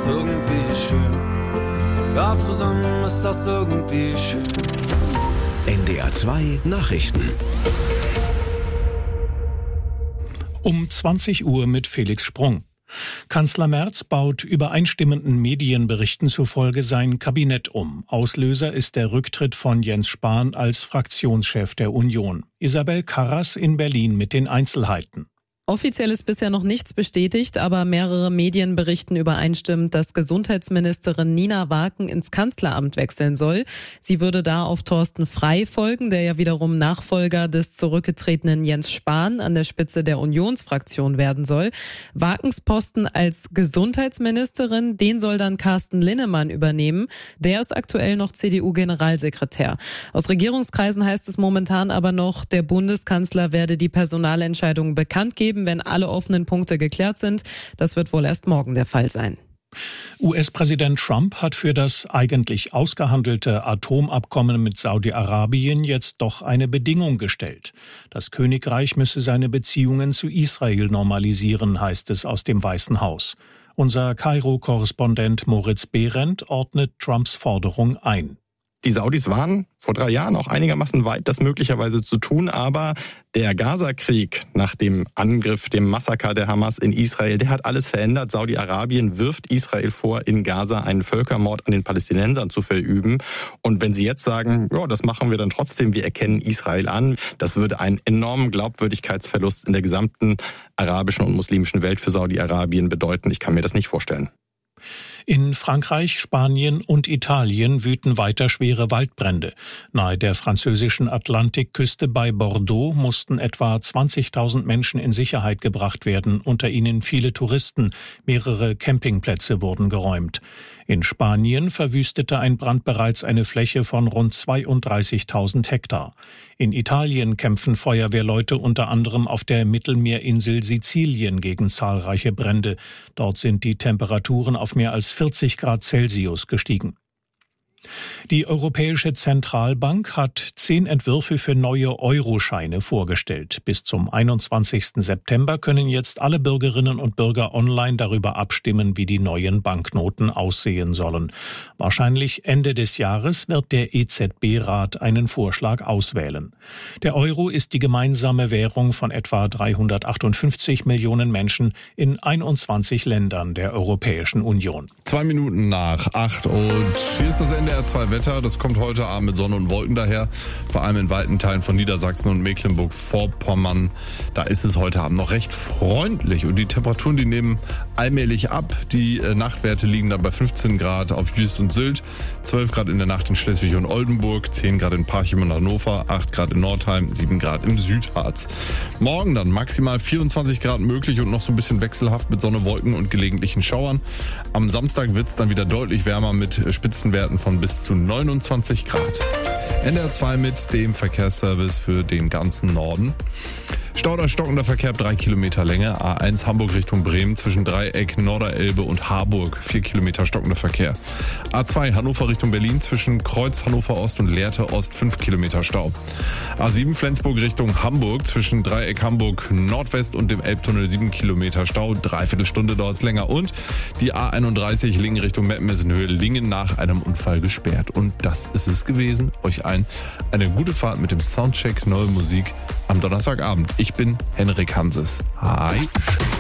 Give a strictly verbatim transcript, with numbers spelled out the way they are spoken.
irgendwie schön. Ja, zusammen ist das irgendwie schön. N D R zwei Nachrichten. Um zwanzig Uhr mit Felix Sprung. Kanzler Merz baut übereinstimmenden Medienberichten zufolge sein Kabinett um. Auslöser ist der Rücktritt von Jens Spahn als Fraktionschef der Union. Isabel Karras in Berlin mit den Einzelheiten. Offiziell ist bisher noch nichts bestätigt, aber mehrere Medien berichten übereinstimmend, dass Gesundheitsministerin Nina Waken ins Kanzleramt wechseln soll. Sie würde da auf Thorsten Frey folgen, der ja wiederum Nachfolger des zurückgetretenen Jens Spahn an der Spitze der Unionsfraktion werden soll. Wakens Posten als Gesundheitsministerin, den soll dann Carsten Linnemann übernehmen. Der ist aktuell noch C D U-Generalsekretär. Aus Regierungskreisen heißt es momentan aber noch, der Bundeskanzler werde die Personalentscheidung bekannt geben, wenn alle offenen Punkte geklärt sind. Das wird wohl erst morgen der Fall sein. U S-Präsident Trump hat für das eigentlich ausgehandelte Atomabkommen mit Saudi-Arabien jetzt doch eine Bedingung gestellt. Das Königreich müsse seine Beziehungen zu Israel normalisieren, heißt es aus dem Weißen Haus. Unser Kairo-Korrespondent Moritz Behrendt ordnet Trumps Forderung ein. Die Saudis waren vor drei Jahren auch einigermaßen weit, das möglicherweise zu tun, aber der Gaza-Krieg nach dem Angriff, dem Massaker der Hamas in Israel, der hat alles verändert. Saudi-Arabien wirft Israel vor, in Gaza einen Völkermord an den Palästinensern zu verüben. Und wenn sie jetzt sagen, ja, das machen wir dann trotzdem, wir erkennen Israel an, das würde einen enormen Glaubwürdigkeitsverlust in der gesamten arabischen und muslimischen Welt für Saudi-Arabien bedeuten. Ich kann mir das nicht vorstellen. In Frankreich, Spanien und Italien wüten weiter schwere Waldbrände. Nahe der französischen Atlantikküste bei Bordeaux mussten etwa zwanzigtausend Menschen in Sicherheit gebracht werden, unter ihnen viele Touristen. Mehrere Campingplätze wurden geräumt. In Spanien verwüstete ein Brand bereits eine Fläche von rund zweiunddreißigtausend Hektar. In Italien kämpfen Feuerwehrleute unter anderem auf der Mittelmeerinsel Sizilien gegen zahlreiche Brände. Dort sind die Temperaturen auf mehr als vierzig Grad Celsius gestiegen. Die Europäische Zentralbank hat zehn Entwürfe für neue Euroscheine vorgestellt. Bis zum einundzwanzigsten September können jetzt alle Bürgerinnen und Bürger online darüber abstimmen, wie die neuen Banknoten aussehen sollen. Wahrscheinlich Ende des Jahres wird der E Z B-Rat einen Vorschlag auswählen. Der Euro ist die gemeinsame Währung von etwa dreihundertachtundfünfzig Millionen Menschen in einundzwanzig Ländern der Europäischen Union. Zwei Minuten nach acht und hier ist das Ende. N D R zwei Wetter, das kommt heute Abend mit Sonne und Wolken daher, vor allem in weiten Teilen von Niedersachsen und Mecklenburg-Vorpommern. Da ist es heute Abend noch recht freundlich und die Temperaturen, die nehmen allmählich ab. Die äh, Nachtwerte liegen dann bei fünfzehn Grad auf Jüst und Sylt, zwölf Grad in der Nacht in Schleswig und Oldenburg, zehn Grad in Parchim und Hannover, acht Grad in Nordheim, sieben Grad im Südharz. Morgen dann maximal vierundzwanzig Grad möglich und noch so ein bisschen wechselhaft mit Sonne, Wolken und gelegentlichen Schauern. Am Samstag wird es dann wieder deutlich wärmer mit Spitzenwerten von bis zu neunundzwanzig Grad. N D R zwei mit dem Verkehrsservice für den ganzen Norden. Stau oder stockender Verkehr, drei Kilometer Länge. A eins Hamburg Richtung Bremen zwischen Dreieck, Norderelbe und Harburg. vier Kilometer stockender Verkehr. A zwei Hannover Richtung Berlin zwischen Kreuz Hannover Ost und Lehrte Ost. fünf Kilometer Stau. A sieben Flensburg Richtung Hamburg zwischen Dreieck Hamburg Nordwest und dem Elbtunnel. sieben Kilometer Stau. Dreiviertel Stunde dauert es länger. Und die A einunddreißig Lingen Richtung Meppen-Messenhöhe. Lingen nach einem Unfall gesperrt. Und das ist es gewesen. Euch allen eine gute Fahrt mit dem Soundcheck Neue Musik am Donnerstagabend. Ich bin Henrik Hanses. Hi.